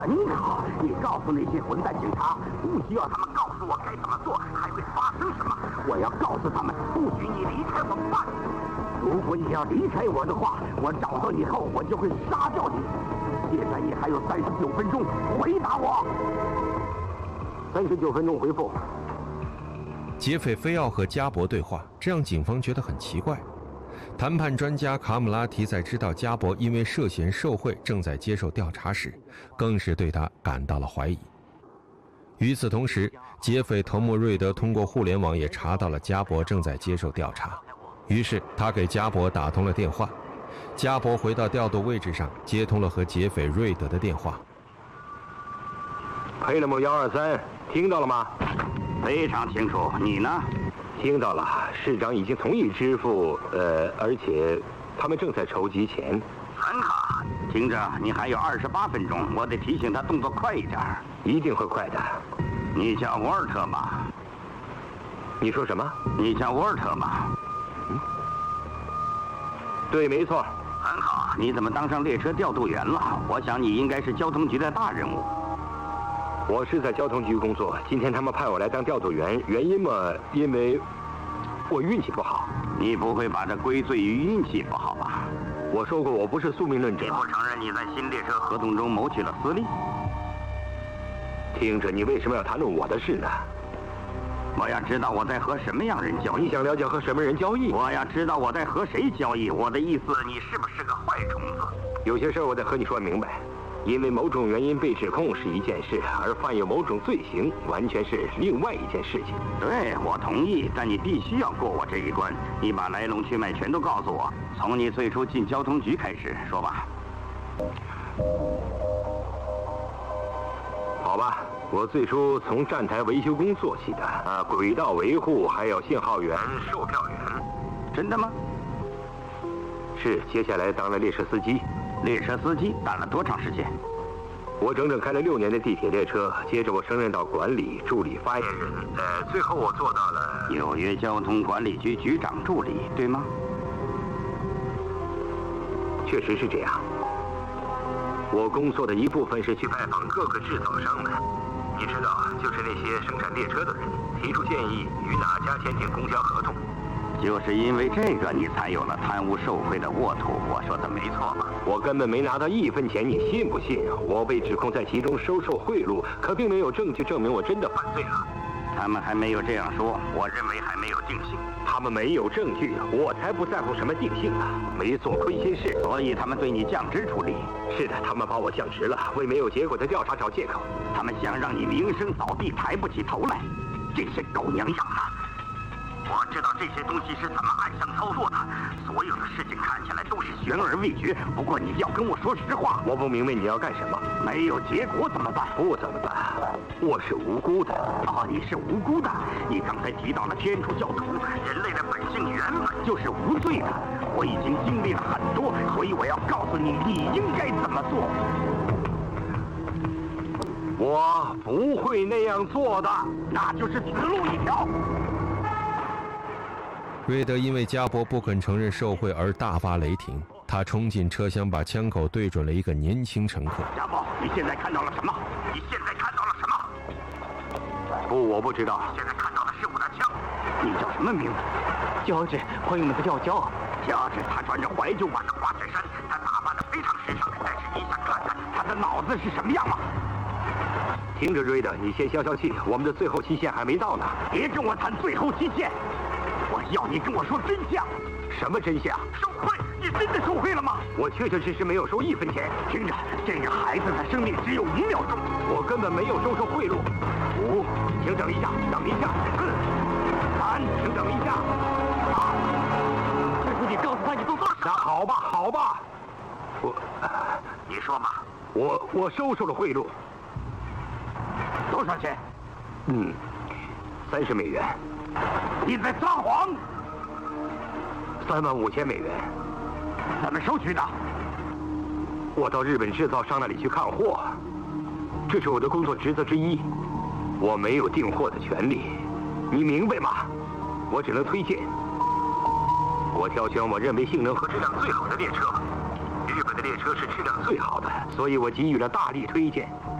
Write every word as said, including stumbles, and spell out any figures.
很好，你告诉那些混蛋警察，不需要他们告诉我该怎么做，还会发生什么。我要告诉他们，不许你离开我办。如果你要离开我的话，我找到你后，我就会杀掉你。现在你还有三十九分钟回答我。三十九分钟回复。 劫匪非要和加博对话，这让警方觉得很奇怪。谈判专家卡姆拉提在知道加博因为涉嫌受贿正在接受调查时，更是对他感到了怀疑。与此同时，劫匪头目瑞德通过互联网也查到了加博正在接受调查，于是他给加博打通了电话。加博回到调度位置上，接通了和劫匪瑞德的电话。 佩勒姆幺二三，听到了吗？ 非常清楚，你呢？ 听到了，市长已经同意支付，呃，而且他们正在筹集钱。 很好，听着，你还有二十八分钟，我得提醒他动作快一点。 一定会快的。 你叫沃尔特吗？ 你说什么？ 你叫沃尔特吗？ 嗯，对，没错。 很好，你怎么当上列车调度员了？我想你应该是交通局的大人物。 我是在交通局工作，今天他们派我来当调度员，原因嘛，因为我运气不好。 你不会把这归罪于运气不好吧？ 我说过我不是宿命论者。 你不承认你在新列车合同中谋取了私利？ 听着，你为什么要谈论我的事呢？ 我要知道我在和什么样人交易。 你想了解和什么人交易？ 我要知道我在和谁交易。我的意思，你是不是个坏虫子？ 有些事儿我得和你说明白。因为某种原因被指控是一件事，而犯有某种罪行完全是另外一件事情。 对，我同意，但你必须要过我这一关。你把来龙去脉全都告诉我，从你最初进交通局开始说吧。 好吧，我最初从站台维修工做起的，啊，轨道维护，还有信号员、售票员。 真的吗？ 是，接下来当了列车司机。 列车司机干了多长时间？ 我整整开了六年的地铁列车，接着我升任到管理助理发言人，呃，最后我做到了纽约交通管理局局长助理，对吗？ 确实是这样。我工作的一部分是去拜访各个制造商们，你知道，就是那些生产列车的人，提出建议与哪家签订公交合同。 就是因为这个，你才有了贪污受贿的沃土。我说的没错吧？ 我根本没拿到一分钱，你信不信？我被指控在其中收受贿赂，可并没有证据证明我真的犯罪了。 他们还没有这样说，我认为还没有定性。 他们没有证据，我才不在乎什么定性呢。没做亏心事， 所以他们对你降职处理。 是的，他们把我降职了，为没有结果的调查找借口。 他们想让你名声扫地，抬不起头来。这些狗娘养的！我知道这些东西是怎么暗箱操作的，所有的事情看起来都是悬而未决。不过你要跟我说实话。 我不明白你要干什么。 没有结果怎么办？ 不怎么办？我是无辜的。 哦，你是无辜的。你刚才提到了天主教徒，人类的本性原本就是无罪的。我已经经历了很多，所以我要告诉你，你应该怎么做。 我不会那样做的， 那就是死路一条。 瑞德因为加博不肯承认受贿而大发雷霆，他冲进车厢，把枪口对准了一个年轻乘客。 加博，你现在看到了什么？你现在看到了什么？ 不，我不知道。 现在看到的是我的枪。你叫什么名字？ 乔治，朋友们都叫我骄傲。 乔治，他穿着怀旧版的花衬衫，他打扮得非常时尚，但是你想看看他的脑子是什么样吗？ 听着，瑞德，你先消消气，我们的最后期限还没到呢。 别跟我谈最后期限，我要你跟我说真相。 什么真相？ 受贿？你真的受贿了吗？ 我确确实实没有收一分钱。 听着，这个孩子的生命只有五秒钟， 我根本没有收受贿赂。五，请等一下，等一下。四，三，请等一下。二， 拜托你告诉他你做错了。 那好吧，好吧。我， 你说嘛。 我我收受了贿赂。 多少钱？ 嗯，三十美元。 你在撒谎。 三万五千美元。 怎么收取的？ 我到日本制造商那里去看货，这是我的工作职责之一。我没有订货的权利，你明白吗？我只能推荐。我挑选我认为性能和质量最好的列车。日本的列车是质量最好的，所以我给予了大力推荐。